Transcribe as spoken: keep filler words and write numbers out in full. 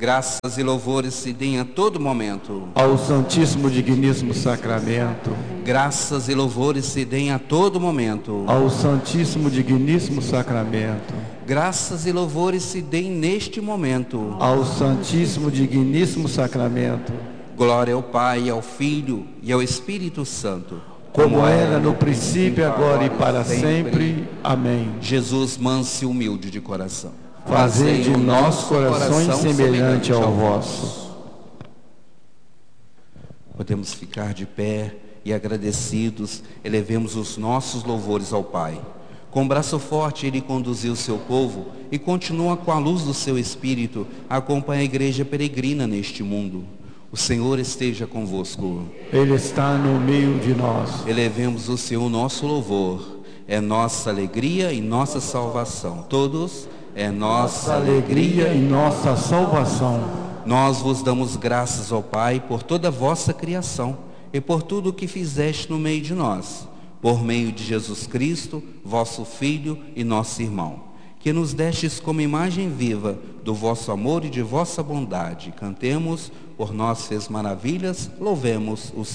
Graças e louvores se deem a todo momento ao Santíssimo Digníssimo Sacramento, Graças e louvores se deem a todo momento ao Santíssimo Digníssimo Sacramento, Graças e louvores se deem neste momento ao Santíssimo Digníssimo Sacramento, Glória ao Pai, ao Filho e ao Espírito Santo, como era no princípio, agora e para sempre. Amém. Jesus, manso e humilde de coração, Fazei de nossos corações semelhante ao vosso. Podemos ficar de pé e agradecidos, elevemos os nossos louvores ao Pai. Com braço forte ele conduziu o seu povo e continua com a luz do seu Espírito a acompanhar a igreja peregrina neste mundo. O Senhor esteja convosco. Ele está no meio de nós. Elevemos o Senhor nosso louvor. É nossa alegria e nossa salvação. Todos, é nossa alegria e nossa salvação. Nós vos damos graças ao Pai por toda a vossa criação e por tudo o que fizeste no meio de nós, por meio de Jesus Cristo, vosso Filho e nosso irmão, que nos destes como imagem viva do vosso amor e de vossa bondade. Cantemos, por nós fez maravilhas, louvemos o Senhor.